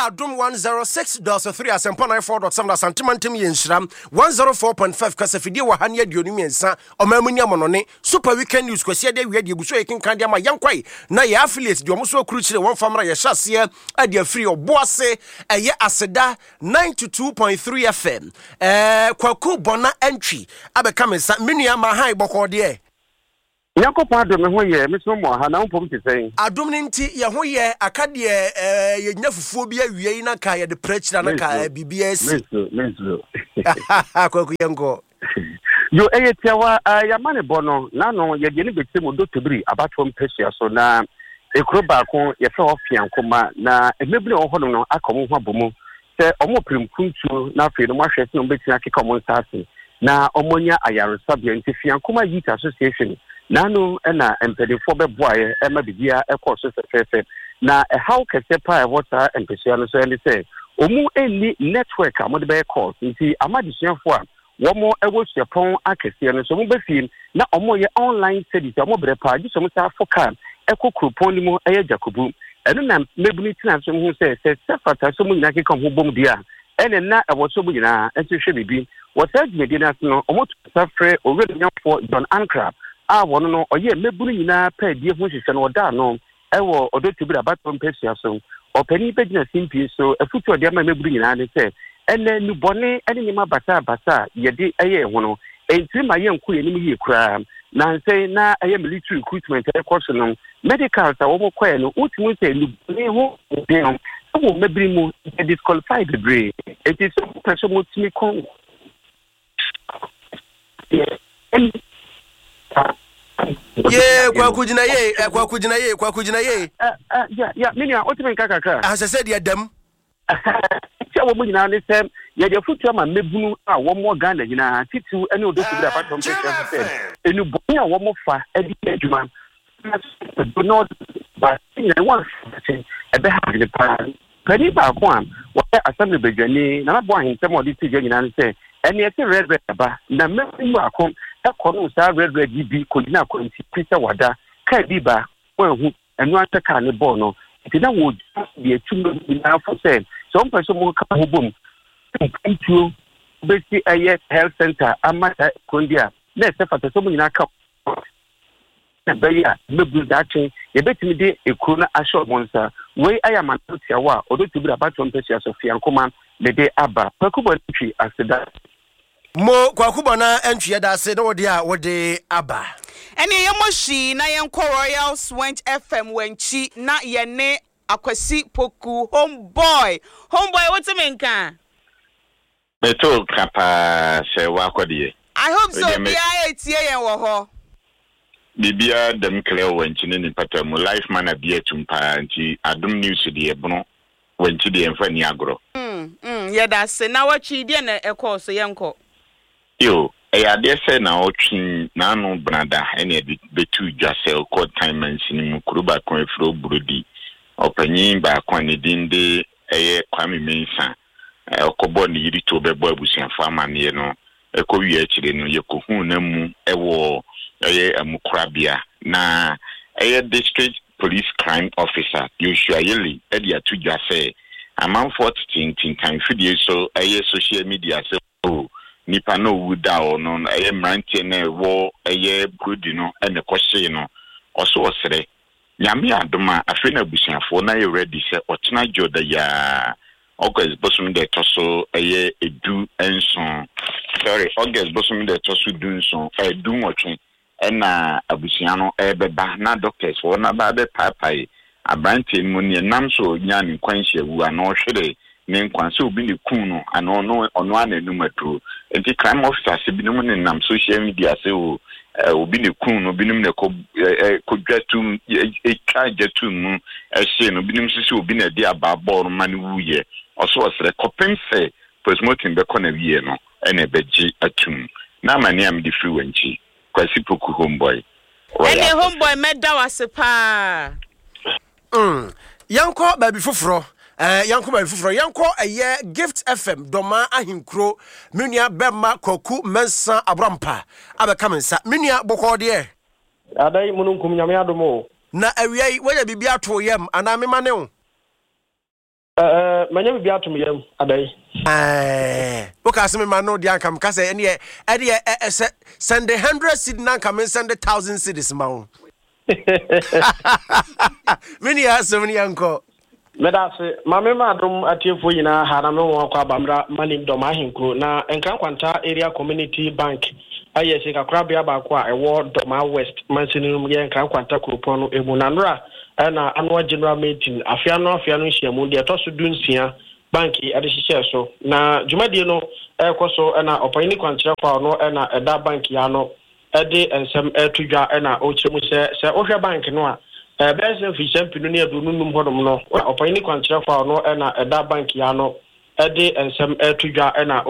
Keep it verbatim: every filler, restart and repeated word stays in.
Adum one oh six point three asempa ninety-four point seven asantemantem yenhyiram one oh four point five kasafidie wa hane aduonum ensa omamunya monone super weekend news kwasi ade wi ade buso yekinkan dia ma yankwai na ya affiliate di omuso akuru kire won famra ye hyase ade afiri oboase eye aseda ninety-two point three F M eh kwaku bona entry abeka mensa menua ma han boko de Yakopon adom ho ye meso mo ha na mpom te sen adom ne nti ye ho ye akade eh ye nya fufuo bi awie na ka ye de prechira na ka bibs meso meso kwaku yengo yo eye tiawa ya mane bono na no ye de ne betemu dotobiri abatom pesia so na ekro ba ko ye fe ofian koma na emebile ohono no akomo ho abomu se omo primkuntu na afi no mahwese no betina keka mo nsase na omonya ayaresabia nti fian koma youth association nanu ena empedifo beboaye ema bibia ekoso sefefe na e how kese pa e water empesua no so ene se omu eni network amode be call nti amadisuafo a womo ewosuapon akese no so mu befiem na omo ye online studies omo brepa gi so mu sa foka ekokropon ni mu eye jakobu eno na mebuni tina so mu se se sefata so mu nyina ke kan ho bom dia ene na e wo so mu nyina enhwe bibi wata gmedi na so omo safre owednyafo John Ancrab a wono no oye meburu nyina pa die ho hwehwe no oda no ewo odotubira batom pesia so opani pegina simpi so afutu ode ma meburu nyina ne se ene nu bone ene nyima bata bata yede eye ho no enti ma ye nko ye nim ye kura na nse na eye military recruitment e course no medical sa wo mokwa no utimu se nu bone ho de no wo mebiri mu disqualified degree it is so person mo timi kon ye kwa kujina ye kwa kujina ye kwa kujina ye eh eh ya ya minia otime kakaka asa said ya dem tia wo nyina ne sem ye de futu ama mebunu a wo mo Ghana nyina titu ene odosu bi apatom pese se enu boni a wo mo fa edi adwuma do not but in one thing e be ha de pa pani ba ko am wo assembly bedwani na bo ahinsem odi ti je nyina ne se ene e red red ba na mebunu akom ekono sa red red bi kodina kwenti pisa wada ka bi ba hu enu ataka ne ball no ti na wo bi etumo bi na for say so on person mo ka ho bom ntu be si aye health center amata kondia na se fata so mo nyina ka be ya mebu dache ye betimi de ekuru na asho monsa we ayama tia wa odotubira batom pesia Sofia Nkoma le de aba pakubo twi aseda mo kwakubo na entwe da se na wode a wode aba ene yemoshi na yenko Royal Switch F M wanchi na yene akwasi poku homeboy homeboy what's menka beto kapa se wakwadie I hope so bia etie yen wo ho bibia dem clear wanchi ni patamu life man abia tumpa nti adum news de ebono wanchi de emfa ni agro mm mm ye da se na wachi de na ekọ so yenko yo eya de se na otwi na anu brada ene betu dwase ko time mansin mu kuruba kon efro burudi opanyin ba kon ne dinde eye Kwame Mensa okobo ne yiri to bebo abusianfo amane no ekowi akire no yekohu na mu ewo eye amukrabia na eye district police crime officer Yoshua Yeli edi atu dwase amanfo tintin kan fidie so eye social media se o nipa no wuda o no eye mrantie na wo eye brudi no ene kwhye no oso osere nyame adoma afi na busianfo na ye ready se otena joda ya August bosum de toso eye edu enson sorry August bosum de toso du enson edu nwotwe ena abusiano ebeba na doctors wo na ba be papai abrantie mu ne nam so nyane kwanhye wu ana ohwere ne nkwanse obi ne kun no ana ono ono ananum atro enti crime officers bi no ne nam social media se o obi ne kun no binum ne ko kodwatum e charge mu ehye no binum sisi obi na de ababo no mane wuye oso osre kopem se postmortem be kona wie no ene beji atum na mani am di free wanchi kwasi poku homeboy ene homeboy meda wasepa mm yanko baby fufuro eh yanko baby fufuro yanko eye Gift F M doma ahinkro menua bema Kwaku Mensa Abrampa abeka mensa menua boko de adai mununkum nyame adomo na awiai wanya bibia to yam ana memane o Uh, my name is Biatum Yam Aday. Eh, because me man no dia kam ka say ene e send one hundred cedi na kam send one thousand cedis ma wo. Many as so many uncle. Medase mama madrum atiefo yina hana me won kwa bamra manim do ma henkro na enkan kwanta area community bank aye se kakra bia ba kwa ewo do ma west mansinum ye enkan kwanta kropon no emu na nra na annual general meeting afia no afia no hyiamu de to so dunsia banki ade hihye so na dwumade no ekoso na opani kwankyerɛ kwa no na eda banki ya no ede ensem etudwa na ochiremu se se ohwe bank no a eh benson fi champion no edu nunum hodom no opani kwankyerɛ kwa no na eda banki ya no ede ensem etudwa na